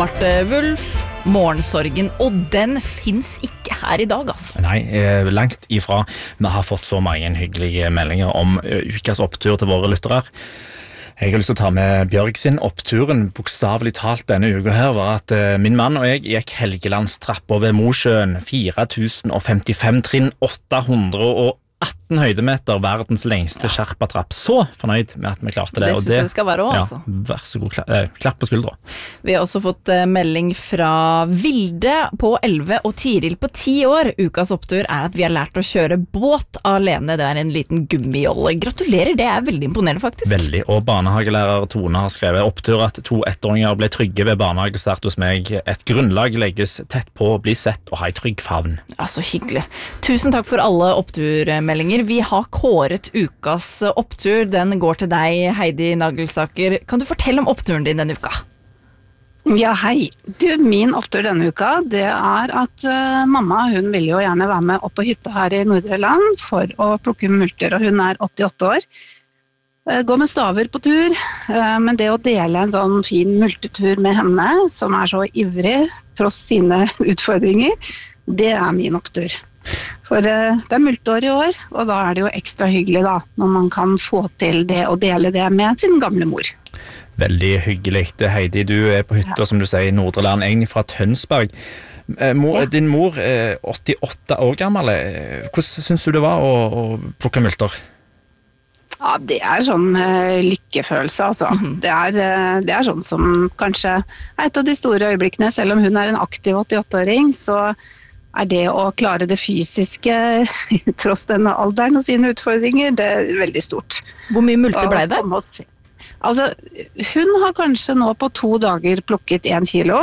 Marte Wulff, morgensorgen, og den finnes ikke her i dag, altså. Nei, langt ifra. Vi har fått så mange hyggelige meldinger om ukas opptur til våre lyttere. Jeg har lyst til å ta med Bjørg sin oppturen. Bokstavelig talt denne uka her var at min mann og jeg gikk Helgelandstrappa ved Mosjøen, 4055 trinn, 818 høydemeter, verdens lengste skjerpatrapp. Så fornøyd med at vi klarte det. Det synes jeg det skal være også, altså. Ja, vær så god, klapp på skuldra. Vi har også fått melding fra Vilde på 11 og Tiril på 10 år. Ukas opptur er at vi har lært å kjøre båt alene. Det er en liten gummijolle. Gratulerer, det er veldig imponerende faktisk. Veldig, og barnehagelærer Tone har skrevet opptur at 2 ettåringer ble trygge ved barnehagestart hos meg. Et grunnlag legges tett på å bli sett og ha en trygg favn. Ja, så hyggelig. Tusen takk for alle oppturmeldinger. Vi har kåret ukas opptur. Den går til deg, Heidi Nagelsaker. Kan du fortelle om oppturen din denne uka? Ja, hei. Min opptur denne uka, det er at mamma, hun vil jo gjerne være med opp på hytta her i Nordre Land for å plukke multer, og hun er 88 år. Går med staver på tur, men det å dele en sånn fin multetur med henne, som er så ivrig, tross sine utfordringer, det er min opptur. For det er multeår i år, og da er det jo ekstra hyggelig da, når man kan få til det og dele det med sin gamle mor. Veldig hyggelig. Heidi, du er på hytta, som du sier, i Nordre Land, egentlig fra Tønsberg. Din mor er 88 år gammel. Hvordan synes du det var å plukke multer? Ja, det er sånn lykkefølelse, altså. Det er sånn som kanskje er et av de store øyeblikkene, selv om hun er en aktiv 88-åring, så er det å klare det fysiske tross denne alderen og sine utfordringer, det er veldig stort. Hvor mye multer ble det? Altså, hun har kanskje nå på 2 dager plukket 1 kilo,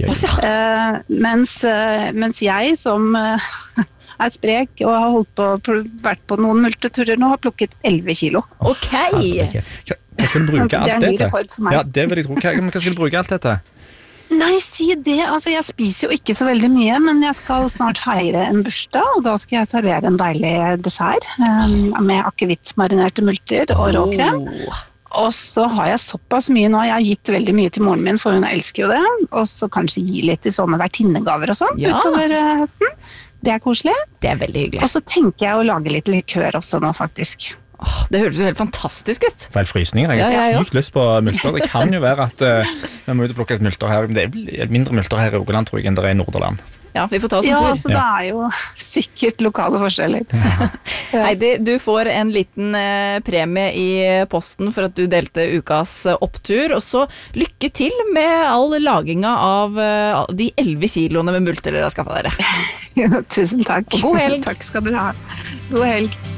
mens jeg som er sprek og har vært på noen multeturer nå, har plukket 11 kilo. Ok! Hva skal du bruke alt dette? Det er en ny rekord for meg. Ja, det vil jeg tro. Hva skal du bruke alt dette? Nei, si det. Altså, jeg spiser jo ikke så veldig mye, men jeg skal snart feire en bursdag, og da skal jeg servere en deilig dessert med akevittmarinerte multer og råkrem. Og så har jeg såpass mye nå. Jeg har gitt veldig mye til moren min, for hun elsker jo det. Og så kanskje gi litt i sånne vertinnegaver og sånn utover høsten. Det er koselig. Det er veldig hyggelig. Og så tenker jeg å lage litt likør også nå, faktisk. Det høres jo helt fantastisk ut. For helt frysninger. Jeg har sykt lyst på multer. Det kan jo være at vi må ut og plukke et multer her. Det er mindre multer her i Rogaland, tror jeg, enn det er i Nordre Land. Ja, vi får ta oss en tur. Ja, så det er jo sikkert lokale forskjeller. Heidi, du får en liten premie i posten for at du delte ukas opptur, og så lykke til med all laginga av de 11 kiloene med multer dere har skaffet dere. Tusen takk. Og god helg. Takk skal dere ha. God helg.